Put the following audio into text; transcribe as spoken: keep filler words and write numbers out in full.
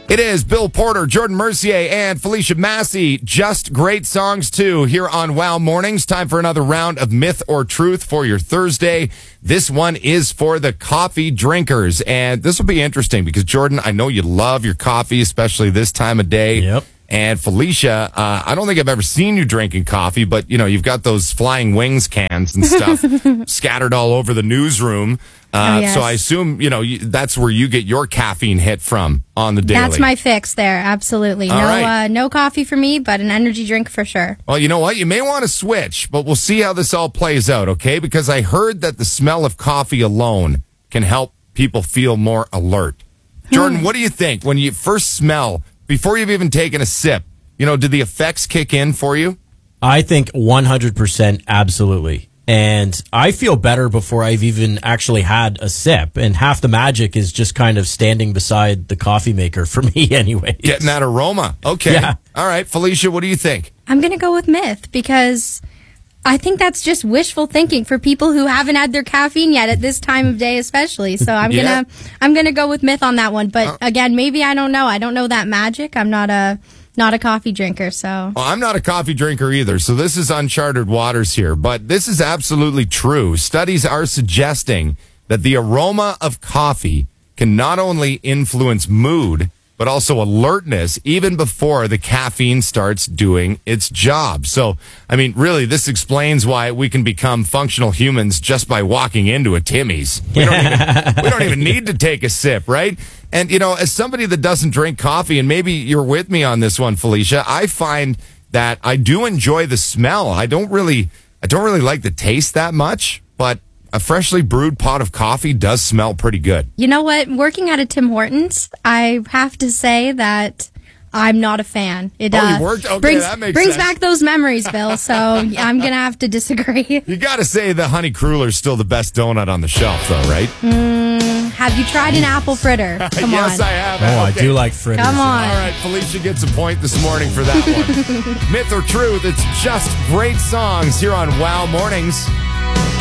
It is Bill Porter, Jordan Mercier, and Felicia Massey. Just great songs, too, here on Wow Mornings. Time for another round of Myth or Truth for your Thursday. This one is for the coffee drinkers. And this will be interesting because, Jordan, I know you love your coffee, especially this time of day. Yep. And Felicia, uh, I don't think I've ever seen you drinking coffee, but, you know, you've got those Flying Wings cans and stuff scattered all over the newsroom. Uh, oh, yes. So I assume, you know, you, that's where you get your caffeine hit from on the daily. That's my fix there, absolutely. All no right. uh, no coffee for me, but an energy drink for sure. Well, you know what? You may want to switch, but we'll see how this all plays out, okay? Because I heard that the smell of coffee alone can help people feel more alert. Jordan, what do you think when you first smell, before you've even taken a sip, you know, did the effects kick in for you? I think one hundred percent absolutely. And I feel better before I've even actually had a sip. And half the magic is just kind of standing beside the coffee maker for me anyway. Getting that aroma. Okay. Yeah. All right. Felicia, what do you think? I'm going to go with myth because I think that's just wishful thinking for people who haven't had their caffeine yet at this time of day especially. So I'm Yeah. going to I'm going to go with myth on that one. But again, maybe I don't know. I don't know that magic. I'm not a not a coffee drinker, so. Well, I'm not a coffee drinker either, so this is uncharted waters here. But this is absolutely true. Studies are suggesting that the aroma of coffee can not only influence mood, but also alertness even before the caffeine starts doing its job. So, I mean, really, this explains why we can become functional humans just by walking into a Timmy's. We don't even, we don't even need to take a sip, right? And, you know, as somebody that doesn't drink coffee, and maybe you're with me on this one, Felicia, I find that I do enjoy the smell. I don't really, I don't really like the taste that much, but a freshly brewed pot of coffee does smell pretty good. You know what? Working at a Tim Hortons, I have to say that I'm not a fan. It Oh, uh, you worked? Okay, brings, that makes brings sense. back those memories, Bill. So I'm going to have to disagree. You got to say the honey cruller is still the best donut on the shelf, though, right? Mm, have you tried an apple fritter? Come yes, on. I have. Oh, I Okay. do like fritters. Come on. All right, Felicia gets a point this morning for that one. Myth or truth, it's just great songs here on Wow Mornings.